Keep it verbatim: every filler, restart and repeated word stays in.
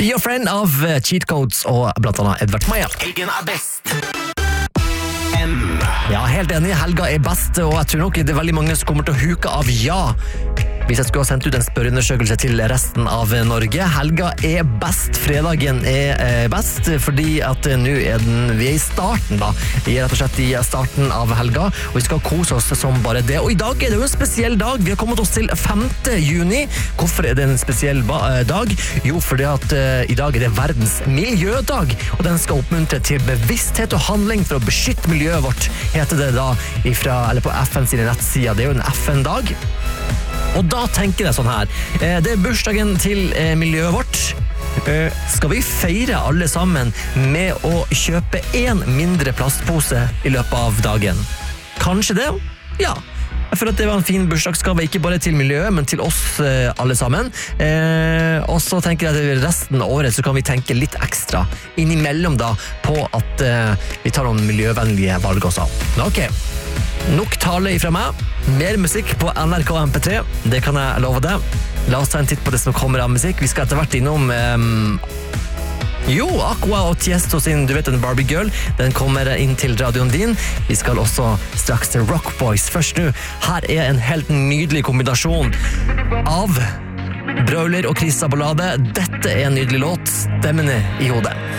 Be Your Friend av Cheat Codes og blant annet Edvard Maja. Helgen er best. Ja, helt enig, helga er best, og jeg tror nok det er veldig mange som kommer til å huke av ja. Hvis jeg skulle ha sendt ut en spørreundersøkelse til resten av Norge, helga er best, fredagen er best, fordi at nå er den, vi er i starten da, vi er rett og slett i starten av helga, og vi skal kose oss som bare det, og i dag er det jo en spesiell dag, vi har kommet oss til femte juni. Hvorfor er det en spesiell dag? Jo, fordi at uh, i dag er det verdens miljødag, og den skal oppmuntre til bevissthet og handling for å beskytte miljøet vårt, heter det da ifra, eller på F N sine nettsider. Det er jo en F N-dag. Og da tenker jeg sånn her, det er bursdagen til miljøet vårt. Skal vi feire alle sammen med å kjøpe en mindre plastpose i løpet av dagen? Kanskje det? Ja. Jeg føler at det var en fin bursdagsgave, ikke bare til miljøet, men til oss alle sammen. Og så tenker jeg at resten av året så kan vi tenke litt ekstra innimellom da på at vi tar noen miljøvennlige valg også. Ok. Nok tale ifra meg. Mer musikk på N R K M P tre. Det kan jeg love deg. La oss ta en titt på det som kommer av musikk. Vi skal etter hvert innom um, Jo, Aqua og Tiesto sin Du vet en Barbie Girl. Den kommer inn til radioen din. Vi skal også straks til Rock Boys. Først nå, her er en helt nydelig kombinasjon av Brøler og Chris Abolade. Dette er en nydelig låt. Stemmene i hodet.